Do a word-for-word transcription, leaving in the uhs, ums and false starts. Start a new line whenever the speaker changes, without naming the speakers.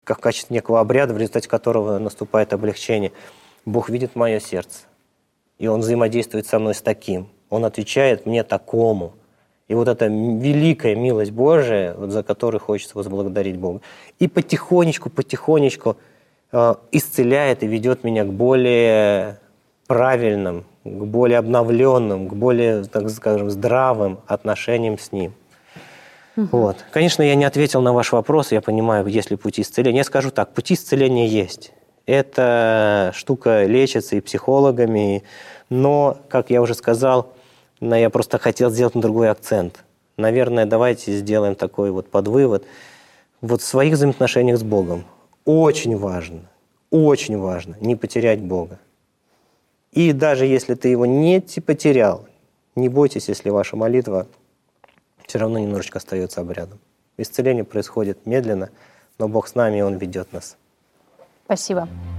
как в качестве некого обряда, в результате которого наступает облегчение. Бог видит мое сердце, и Он взаимодействует со мной с таким. Он отвечает мне такому. И вот эта великая милость Божия, вот за которую хочется возблагодарить Бога. И потихонечку, потихонечку э, исцеляет и ведет меня к более правильным, к более обновленным, к более, так скажем, здравым отношениям с Ним. Угу. Вот. Конечно, я не ответил на ваш вопрос, я понимаю, есть ли пути исцеления. Я скажу так, пути исцеления есть. Эта штука лечится и психологами, но, как я уже сказал, но я просто хотел сделать на другой акцент. Наверное, давайте сделаем такой вот подвывод. Вот в своих взаимоотношениях с Богом очень важно, очень важно не потерять Бога. И даже если ты его не потерял, не бойтесь, если ваша молитва все равно немножечко остается обрядом. Исцеление происходит медленно, но Бог с нами, и Он ведет нас.
Спасибо.